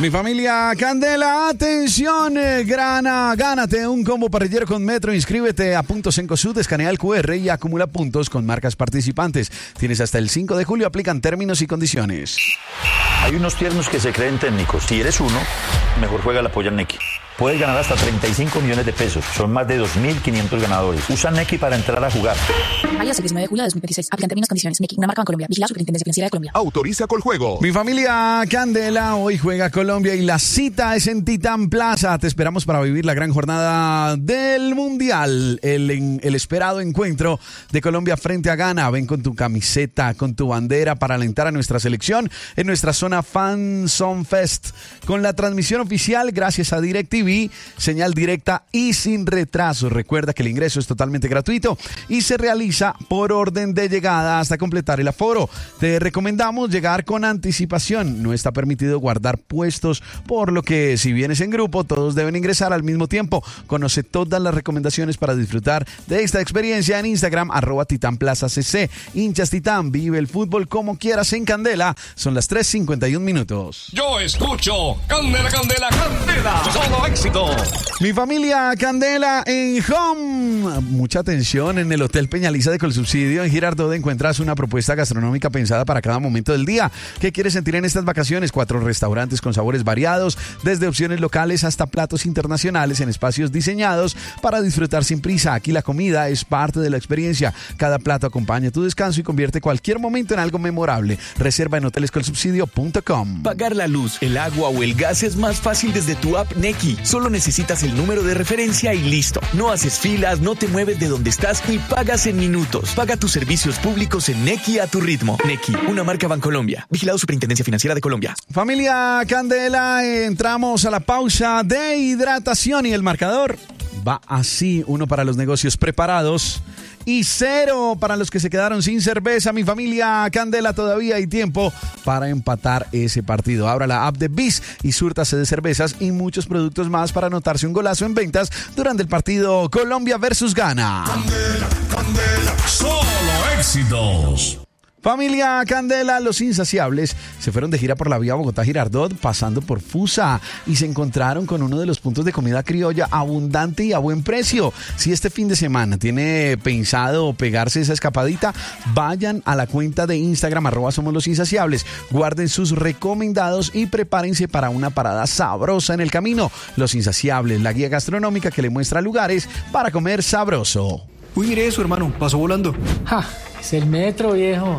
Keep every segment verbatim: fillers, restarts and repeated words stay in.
Mi familia Candela, atención, eh, grana, gánate un combo parrillero con Metro. Inscríbete a Puntos Cencosud, escanea el cu erre y acumula puntos con marcas participantes. Tienes hasta el cinco de julio, aplican términos y condiciones. Hay unos tiernos que se creen técnicos. Si eres uno, mejor juega la polla Nequi. Puedes ganar hasta treinta y cinco millones de pesos. Son más de dos mil quinientos ganadores. Usa Nequi para entrar a jugar. Válido hasta el diecinueve de julio de dos mil veintiséis. Aplican términos y condiciones. Nequi, una marca Bancolombia. Vigilado Superintendencia Financiera de Colombia. Autoriza Coljuego. Mi familia Candela, hoy juega Colombia y la cita es en Titán Plaza. Te esperamos para vivir la gran jornada del Mundial. El, el esperado encuentro de Colombia frente a Ghana. Ven con tu camiseta, con tu bandera para alentar a nuestra selección en nuestra zona Fan Zone Fest. Con la transmisión oficial gracias a DirecTV, señal directa y sin retraso. Recuerda que el ingreso es totalmente gratuito y se realiza por orden de llegada hasta completar el aforo. Te recomendamos llegar con anticipación. No está permitido guardar puestos, por lo que si vienes en grupo, todos deben ingresar al mismo tiempo. Conoce todas las recomendaciones para disfrutar de esta experiencia en Instagram, arroba Titán Plaza C C. Hinchas Titán, vive el fútbol como quieras en Candela. Son las tres cincuenta y un minutos. Yo escucho Candela, Candela, Candela. Solo éxito. Mi familia Candela en Home. Mucha atención, en el Hotel Peñaliza de Colsubsidio en Girardot encuentras una propuesta gastronómica pensada para cada momento del día. ¿Qué quieres sentir en estas vacaciones? Cuatro restaurantes con sabores variados, desde opciones locales hasta platos internacionales en espacios diseñados para disfrutar sin prisa. Aquí la comida es parte de la experiencia. Cada plato acompaña tu descanso y convierte cualquier momento en algo memorable. Reserva en hoteles colsubsidio punto com. Pagar la luz, el agua o el gas es más fácil desde tu app Nequi. Solo necesitas el número de referencia y listo. No haces filas, no te mueves de donde estás y pagas en minutos. Paga tus servicios públicos en Nequi a tu ritmo. Nequi, una marca Bancolombia. Vigilado Superintendencia Financiera de Colombia. Familia Candela, entramos a la pausa de hidratación y el marcador va así: uno para los negocios preparados y cero para los que se quedaron sin cerveza. Mi familia Candela, todavía hay tiempo para empatar ese partido. Abra la app de BIS y súrtase de cervezas y muchos productos más para anotarse un golazo en ventas durante el partido Colombia versus Ghana. Candela, Candela, solo éxitos. Familia Candela, los insaciables se fueron de gira por la vía Bogotá-Girardot, pasando por Fusa, y se encontraron con uno de los puntos de comida criolla abundante y a buen precio. Si este fin de semana tiene pensado pegarse esa escapadita, vayan a la cuenta de Instagram, arroba somos los insaciables, guarden sus recomendados y prepárense para una parada sabrosa en el camino. Los Insaciables, la guía gastronómica que le muestra lugares para comer sabroso. Uy, mire eso, hermano, pasó volando. Ja, es el metro, viejo.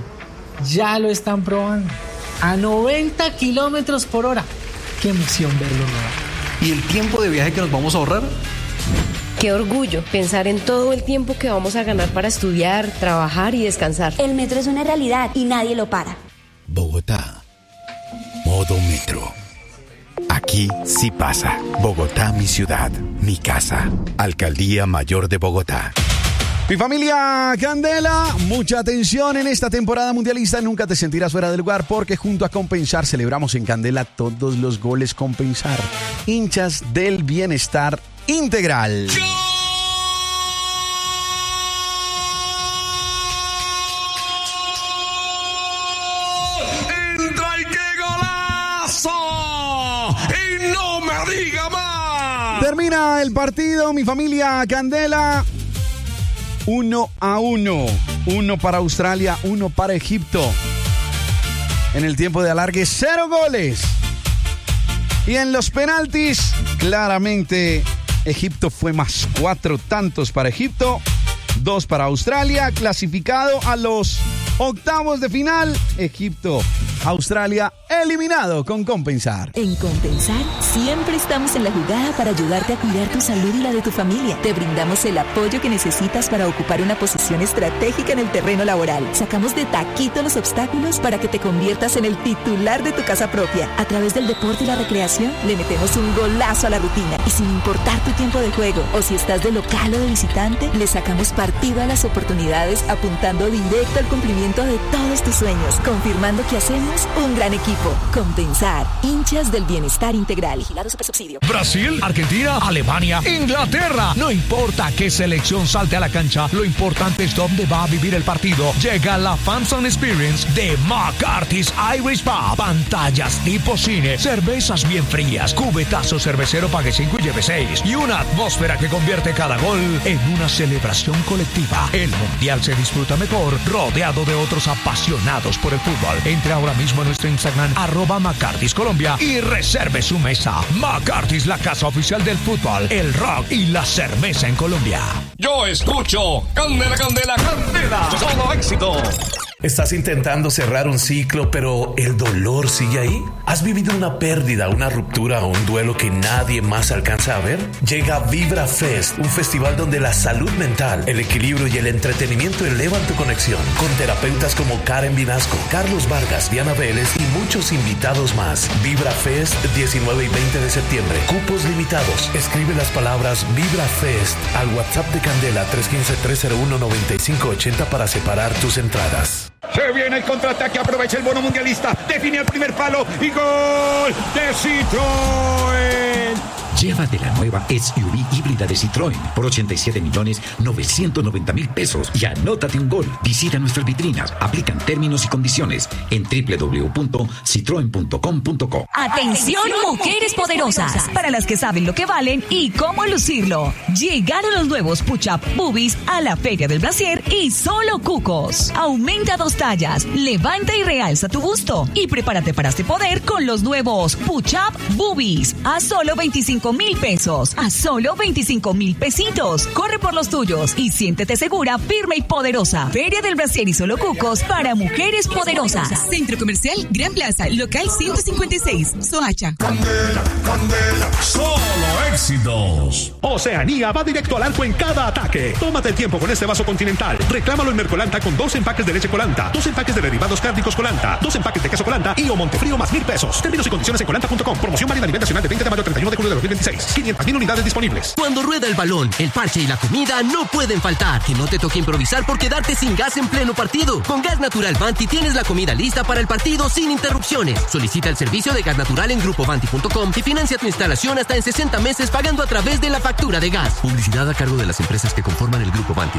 Ya lo están probando. A noventa kilómetros por hora. Qué emoción verlo rodar. ¿Y el tiempo de viaje que nos vamos a ahorrar? Qué orgullo pensar en todo el tiempo que vamos a ganar para estudiar, trabajar y descansar. El metro es una realidad y nadie lo para. Bogotá. Modo metro. Aquí sí pasa. Bogotá, mi ciudad, mi casa. Alcaldía Mayor de Bogotá. Mi familia Candela, mucha atención en esta temporada mundialista. Nunca te sentirás fuera de lugar porque junto a Compensar celebramos en Candela todos los goles Compensar. Hinchas del bienestar integral. ¡Entra y qué golazo! ¡Y no me diga más! Termina el partido, mi familia Candela. Uno a uno. Uno para Australia, uno para Egipto. En el tiempo de alargue, cero goles. Y en los penaltis, claramente, Egipto fue más cuatro tantos para Egipto, dos para Australia, clasificado a los octavos de final. Egipto, Australia, eliminado con Compensar. En Compensar siempre estamos en la jugada para ayudarte a cuidar tu salud y la de tu familia. Te brindamos el apoyo que necesitas para ocupar una posición estratégica en el terreno laboral. Sacamos de taquito los obstáculos para que te conviertas en el titular de tu casa propia. A través del deporte y la recreación le metemos un golazo a la rutina. Y sin importar tu tiempo de juego o si estás de local o de visitante, le sacamos partido a las oportunidades apuntando directo al cumplimiento de todos tus sueños, confirmando que hacemos Somos un gran equipo. Compensar, hinchas del bienestar integral. Vigilado Supersubsidio. Brasil, Argentina, Alemania, Inglaterra. No importa qué selección salte a la cancha, lo importante es dónde va a vivir el partido. Llega la Fans and Experience de McCarthy's Irish Pub. Pantallas tipo cine, cervezas bien frías, cubetazo cervecero pague cinco y lleve seis y una atmósfera que convierte cada gol en una celebración colectiva. El mundial se disfruta mejor rodeado de otros apasionados por el fútbol. Entre ahora mismo en nuestro Instagram arroba McCarthy's Colombia y reserve su mesa. McCarthy's, la casa oficial del fútbol, el rock y la cerveza en Colombia. Yo escucho Candela, Candela, Candela. Solo éxito. ¿Estás intentando cerrar un ciclo, pero el dolor sigue ahí? ¿Has vivido una pérdida, una ruptura o un duelo que nadie más alcanza a ver? Llega Vibra Fest, un festival donde la salud mental, el equilibrio y el entretenimiento elevan tu conexión, con terapeutas como Karen Vinasco, Carlos Vargas, Diana Vélez y muchos invitados más. Vibra Fest, diecinueve y veinte de septiembre. Cupos limitados. Escribe las palabras Vibra Fest al WhatsApp de Candela tres uno cinco, tres cero uno, nueve cinco ocho cero para separar tus entradas. Se viene el contraataque, aprovecha el bono mundialista, define el primer palo y gol de Citroën. Llévate la nueva S U V híbrida de Citroën por ochenta y siete millones novecientos noventa mil pesos y anótate un gol. Visita nuestras vitrinas, aplican términos y condiciones en doble u doble u doble u punto citroen punto com punto co. Atención, mujeres poderosas, para las que saben lo que valen y cómo lucirlo. Llegaron los nuevos Push-Up Boobies a la Feria del Brasier y solo cucos. Aumenta dos tallas, levanta y realza tu busto y prepárate para este poder con los nuevos Push-Up Boobies a solo veinticinco mil pesos, a solo veinticinco mil pesitos. Corre por los tuyos y siéntete segura, firme y poderosa. Feria del Brasier y solo cucos para mujeres poderosas. Centro Comercial Gran Plaza, local ciento cincuenta y seis, Soacha. Candela, Candela, solo éxitos. Oceanía va directo al arco en cada ataque. Tómate el tiempo con este vaso Continental. Reclámalo en Mercolanta con dos empaques de leche Colanta, dos empaques de derivados cárnicos Colanta, dos empaques de queso Colanta y o Montefrío más mil pesos. Términos y condiciones en colanta punto com. Promoción válida a nivel nacional de veinte de mayo al treinta y uno de julio de dos mil veintiséis. quinientas mil unidades disponibles. Cuando rueda el balón, el parche y la comida no pueden faltar. Que no te toque improvisar por quedarte sin gas en pleno partido. Con Gas Natural Banti tienes la comida lista para el partido sin interrupciones. Solicita el servicio de gas natural en grupo banti punto com y financia tu instalación hasta en sesenta meses pagando a través de la factura de gas. Publicidad a cargo de las empresas que conforman el grupo Banti.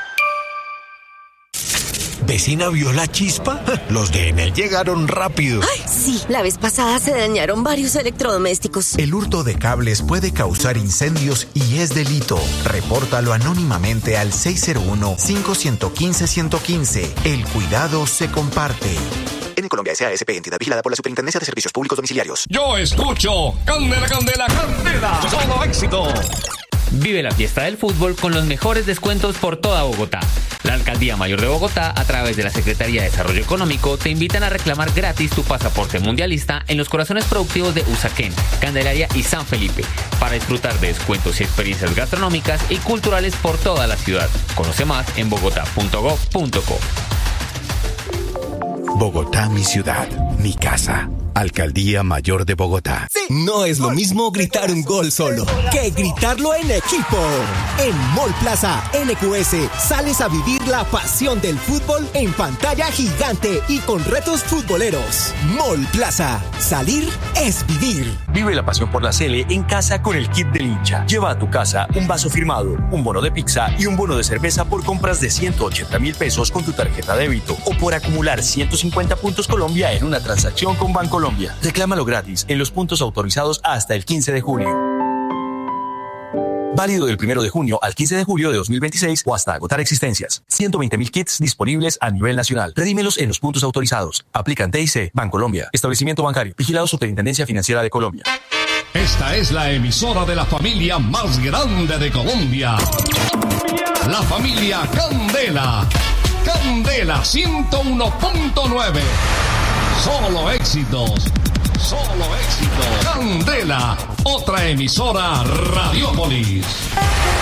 ¿Vecina vio la chispa? Los de Enel llegaron rápido. Ay, sí, la vez pasada se dañaron varios electrodomésticos. El hurto de cables puede causar incendios y es delito. Repórtalo anónimamente al seis cero uno, cinco uno cinco, uno uno cinco. El cuidado se comparte. En Colombia S A S P, entidad vigilada por la Superintendencia de Servicios Públicos Domiciliarios. Yo escucho Candela, Candela, Candela. Solo éxito. Vive la fiesta del fútbol con los mejores descuentos por toda Bogotá. La Alcaldía Mayor de Bogotá, a través de la Secretaría de Desarrollo Económico, te invitan a reclamar gratis tu pasaporte mundialista en los corazones productivos de Usaquén, Candelaria y San Felipe, para disfrutar de descuentos y experiencias gastronómicas y culturales por toda la ciudad. Conoce más en bogotá punto gob punto co. Bogotá, mi ciudad, mi casa. Alcaldía Mayor de Bogotá. Sí. No es lo mismo gritar un gol solo que gritarlo en equipo. En Mall Plaza N Q S sales a vivir la pasión del fútbol en pantalla gigante y con retos futboleros. Mall Plaza. Salir es vivir. Vive la pasión por la Sele en casa con el kit del hincha. Lleva a tu casa un vaso firmado, un bono de pizza y un bono de cerveza por compras de ciento ochenta mil pesos con tu tarjeta débito o por acumular ciento cincuenta puntos Colombia en una transacción con Bancolombia. Reclámalo gratis en los puntos autorizados hasta el quince de junio. Válido del primero de junio al quince de julio de dos mil veintiséis o hasta agotar existencias. ciento veinte mil kits disponibles a nivel nacional. Redímelos en los puntos autorizados. Aplican T I C, Bancolombia, Establecimiento Bancario, vigilado Superintendencia Financiera de Colombia. Esta es la emisora de la familia más grande de Colombia. La familia Candela. Candela ciento uno punto nueve. Solo éxitos. Solo éxitos. Candela, otra emisora Radiópolis.